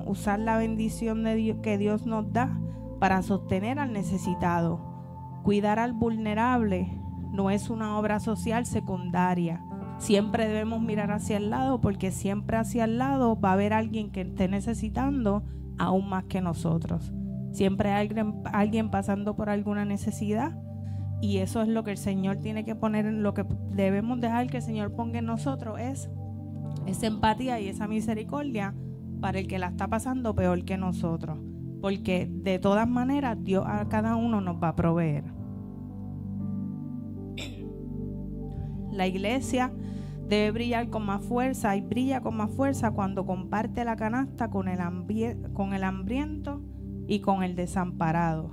usar la bendición de Dios, que Dios nos da para sostener al necesitado. Cuidar al vulnerable no es una obra social secundaria. Siempre debemos mirar hacia el lado, porque siempre hacia el lado va a haber alguien que esté necesitando aún más que nosotros. Siempre hay alguien pasando por alguna necesidad, y eso es lo que el Señor tiene que poner, lo que debemos dejar que el Señor ponga en nosotros es esa empatía y esa misericordia para el que la está pasando peor que nosotros, porque de todas maneras Dios a cada uno nos va a proveer. La iglesia debe brillar con más fuerza, y brilla con más fuerza cuando comparte la canasta con el hambriento y con el desamparado.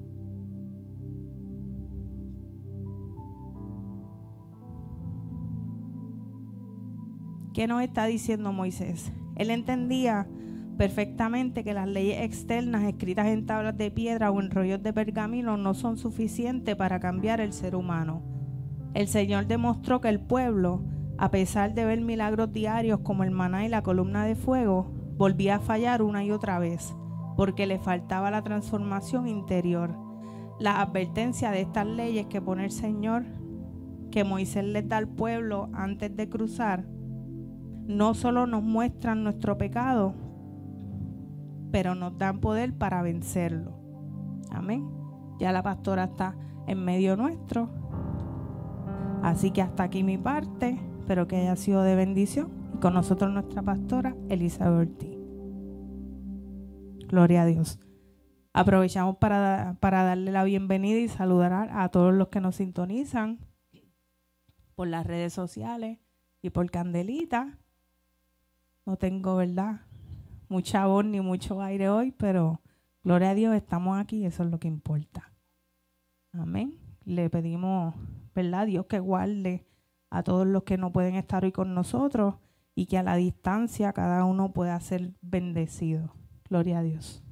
¿Qué nos está diciendo Moisés? Él entendía perfectamente que las leyes externas escritas en tablas de piedra o en rollos de pergamino no son suficientes para cambiar el ser humano. El Señor demostró que el pueblo, a pesar de ver milagros diarios como el maná y la columna de fuego, volvía a fallar una y otra vez, porque le faltaba la transformación interior. La advertencia de estas leyes que pone el Señor, que Moisés les da al pueblo antes de cruzar, no solo nos muestran nuestro pecado, pero nos dan poder para vencerlo. Amén. Ya la pastora está en medio nuestro. Así que hasta aquí mi parte. Espero que haya sido de bendición. Y con nosotros nuestra pastora Elizabeth Ortiz. Gloria a Dios. Aprovechamos para darle la bienvenida y saludar a todos los que nos sintonizan por las redes sociales y por Candelita. No tengo, ¿verdad?, mucha voz ni mucho aire hoy, pero gloria a Dios, estamos aquí y eso es lo que importa. Amén. Le pedimos, ¿verdad?, Dios que guarde a todos los que no pueden estar hoy con nosotros y que a la distancia cada uno pueda ser bendecido. Gloria a Dios.